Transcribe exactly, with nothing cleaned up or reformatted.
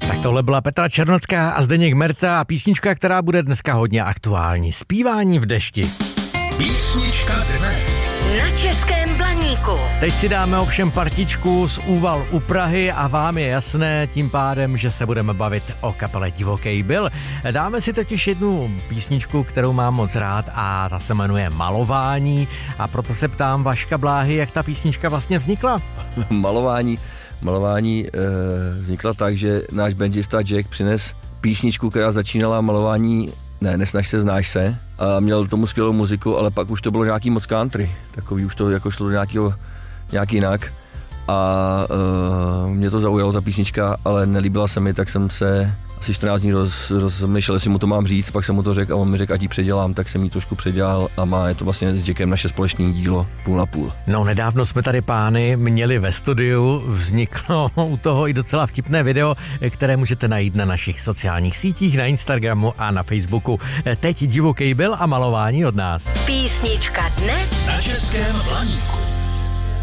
Tak tohle byla Petra Černocká a Zdeněk Merta a písnička, která bude dneska hodně aktuální. Zpívání v dešti. Písnička dne. Na Českém Blaníku. Teď si dáme ovšem partičku z Úval u Prahy a vám je jasné tím pádem, že se budeme bavit o kapele Divokej byl. Dáme si totiž jednu písničku, kterou mám moc rád a ta se jmenuje Malování a proto se ptám Vaška Bláhy, jak ta písnička vlastně vznikla. Malování, malování e, vznikla tak, že náš bandista Jack přines písničku, která začínala malování Ne, nesnaž se, znáš se. A měl tomu skvělou muziku, ale pak už to bylo nějaký moc country. Takový už to jako šlo do nějakého, nějak jinak. A uh, mě to zaujalo, ta písnička, ale nelíbila se mi, tak jsem se asi čtrnáct dní roz, rozmyšlel, jestli mu to mám říct, pak jsem mu to řekl a on mi řekl, ať ji předělám, tak jsem ji trošku předělal a má je to vlastně s Jackem naše společné dílo půl na půl. No nedávno jsme tady pány měli ve studiu, vzniklo u toho i docela vtipné video, které můžete najít na našich sociálních sítích, na Instagramu a na Facebooku. Teď Divokej byl a Malování od nás. Písnička dne Na Českém Blaníku.